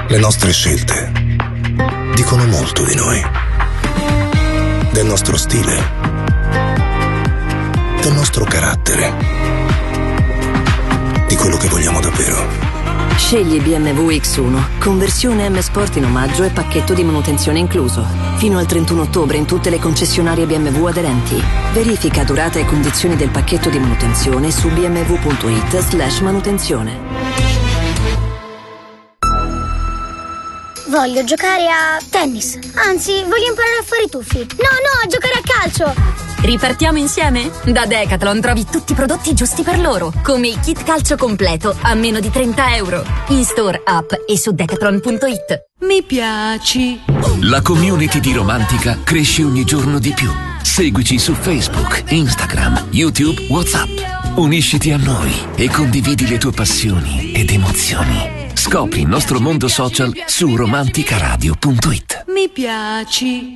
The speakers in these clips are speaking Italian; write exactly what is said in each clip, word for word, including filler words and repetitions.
Le nostre scelte dicono molto di noi, del nostro stile, del nostro carattere, di quello che vogliamo davvero. Scegli B M W X uno, conversione M Sport in omaggio e pacchetto di manutenzione incluso. Fino al trentuno ottobre in tutte le concessionarie B M W aderenti. Verifica durata e condizioni del pacchetto di manutenzione su bmw.it slash manutenzione. Voglio giocare a tennis. Anzi, voglio imparare a fare i tuffi. No, no, a giocare a calcio. Ripartiamo insieme? Da Decathlon trovi tutti i prodotti giusti per loro, come il kit calcio completo a meno di trenta euro. In store, app e su decathlon punto it. Mi piaci. La community di Romantica cresce ogni giorno di più. Seguici su Facebook, Instagram, YouTube, WhatsApp. Unisciti a noi e condividi le tue passioni ed emozioni. Scopri il nostro mondo social su romanticaradio punto it. Mi piaci.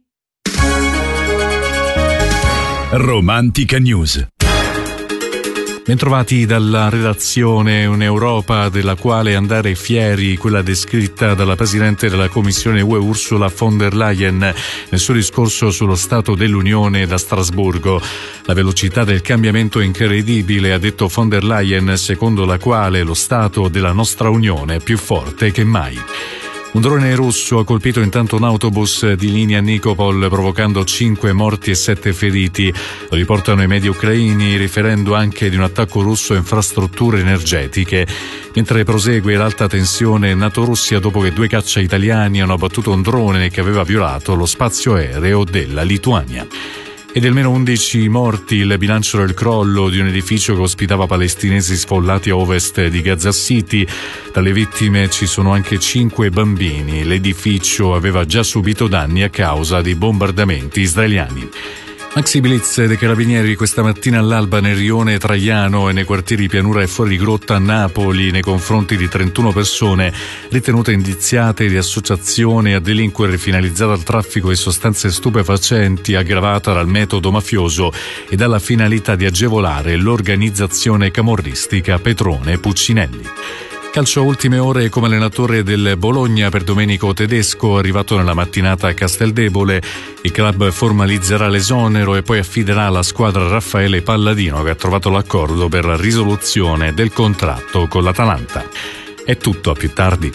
Romantica News. Bentrovati dalla redazione. Un'Europa della quale andare fieri, quella descritta dalla Presidente della Commissione U E Ursula von der Leyen nel suo discorso sullo Stato dell'Unione da Strasburgo. La velocità del cambiamento è incredibile, ha detto von der Leyen, secondo la quale lo Stato della nostra Unione è più forte che mai. Un drone russo ha colpito intanto un autobus di linea Nikopol, provocando cinque morti e sette feriti. Lo riportano i media ucraini, riferendo anche di un attacco russo a infrastrutture energetiche. Mentre prosegue l'alta tensione NATO-Russia dopo che due caccia italiani hanno abbattuto un drone che aveva violato lo spazio aereo della Lituania. Ed almeno undici morti il bilancio del crollo di un edificio che ospitava palestinesi sfollati a ovest di Gaza City. Tra le vittime ci sono anche cinque bambini. L'edificio aveva già subito danni a causa dei bombardamenti israeliani. Maxi blitz dei carabinieri questa mattina all'alba nel rione Traiano e nei quartieri Pianura e Fuori Grotta a Napoli nei confronti di trentuno persone ritenute indiziate di associazione a delinquere finalizzata al traffico di sostanze stupefacenti aggravata dal metodo mafioso e dalla finalità di agevolare l'organizzazione camorristica Petrone Puccinelli. Calcio a ultime ore come allenatore del Bologna per Domenico Tedesco, arrivato nella mattinata a Casteldebole. Il club formalizzerà l'esonero e poi affiderà alla squadra Raffaele Palladino, che ha trovato l'accordo per la risoluzione del contratto con l'Atalanta. È tutto, a più tardi.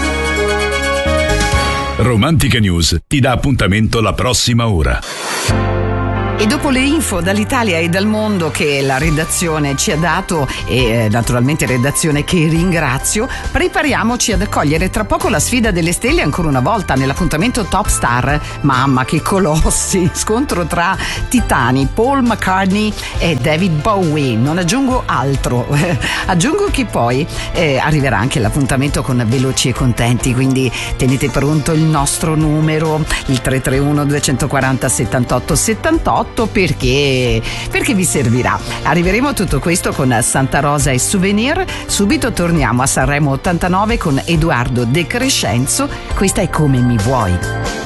Romantica News ti dà appuntamento la prossima ora. E dopo le info dall'Italia e dal mondo che la redazione ci ha dato, e naturalmente redazione che ringrazio, prepariamoci ad accogliere tra poco la sfida delle stelle ancora una volta nell'appuntamento Top Star. Mamma che colossi! Scontro tra titani Paul McCartney e David Bowie. Non aggiungo altro. Aggiungo che poi eh, arriverà anche l'appuntamento con Veloci e Contenti, quindi tenete pronto il nostro numero, il tre tre uno due quattro zero settantotto settantotto, perché perché vi servirà. Arriveremo a tutto questo con Santa Rosa e Souvenir. Subito torniamo a Sanremo ottantanove con Edoardo De Crescenzo. Questa è Come mi vuoi.